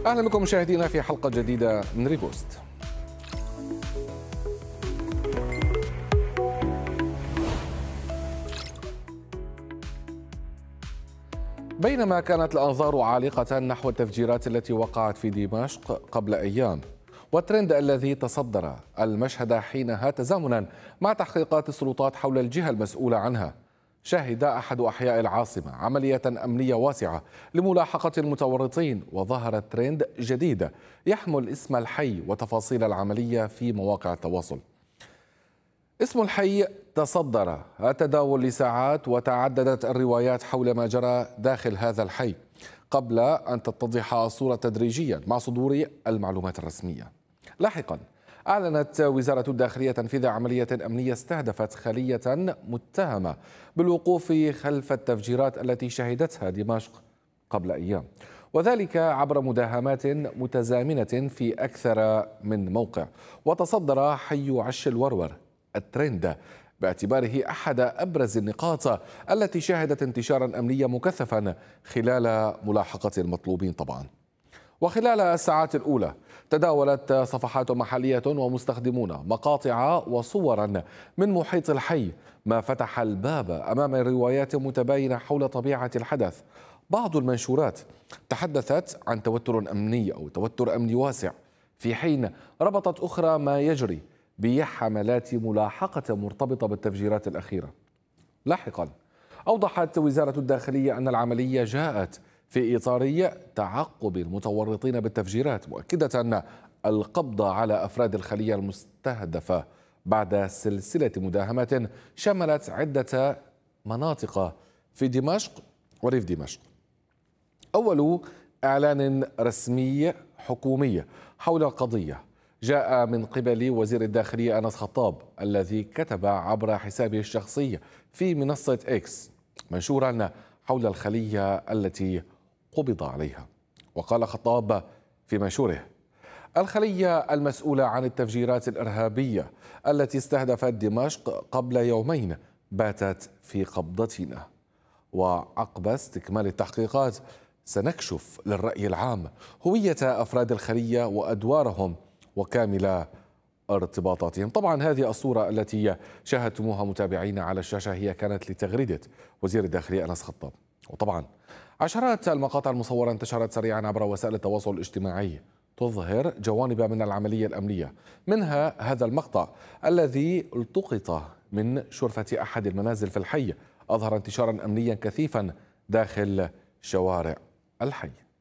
أهلا بكم مشاهدينا في حلقة جديدة من ريبوست. بينما كانت الأنظار عالقة نحو التفجيرات التي وقعت في دمشق قبل أيام، والترند الذي تصدر المشهد حينها تزامنا مع تحقيقات السلطات حول الجهة المسؤولة عنها، شهد أحد أحياء العاصمة عملية أمنية واسعة لملاحقة المتورطين، وظهر ترند جديد يحمل اسم الحي وتفاصيل العملية في مواقع التواصل. اسم الحي تصدر التداول لساعات، وتعددت الروايات حول ما جرى داخل هذا الحي قبل أن تتضح الصورة تدريجيا مع صدور المعلومات الرسمية. لاحقا أعلنت وزارة الداخلية تنفيذ عملية أمنية استهدفت خلية متهمة بالوقوف خلف التفجيرات التي شهدتها دمشق قبل أيام، وذلك عبر مداهمات متزامنة في أكثر من موقع. وتصدر حي عش الورور الترند باعتباره أحد أبرز النقاط التي شهدت انتشارا أمنيا مكثفا خلال ملاحقة المطلوبين طبعا. وخلال الساعات الأولى تداولت صفحات محلية ومستخدمون مقاطع وصورا من محيط الحي، ما فتح الباب أمام روايات متباينة حول طبيعة الحدث. بعض المنشورات تحدثت عن توتر أمني أو توتر أمني واسع، في حين ربطت أخرى ما يجري بحملات ملاحقة مرتبطة بالتفجيرات الأخيرة. لاحقا أوضحت وزارة الداخلية أن العملية جاءت في إطار تعقب المتورطين بالتفجيرات، مؤكدة أن القبض على أفراد الخلية المستهدفة بعد سلسلة مداهمات شملت عدة مناطق في دمشق وريف دمشق. أول إعلان رسمي حكومي حول القضية جاء من قبل وزير الداخلية أنس خطاب، الذي كتب عبر حسابه الشخصي في منصة إكس منشورا حول الخلية التي قبض عليها. وقال خطاب في منشوره: الخلية المسؤولة عن التفجيرات الإرهابية التي استهدفت دمشق قبل يومين باتت في قبضتنا، وعقب استكمال التحقيقات سنكشف للرأي العام هوية أفراد الخلية وأدوارهم وكامل ارتباطاتهم. طبعا هذه الصورة التي شاهدتموها متابعينا على الشاشة هي كانت لتغريدة وزير الداخلية أنس خطاب. وطبعا عشرات المقاطع المصورة انتشرت سريعا عبر وسائل التواصل الاجتماعي تظهر جوانب من العملية الأمنية، منها هذا المقطع الذي التقط من شرفة أحد المنازل في الحي، أظهر انتشارا أمنيا كثيفا داخل شوارع الحي.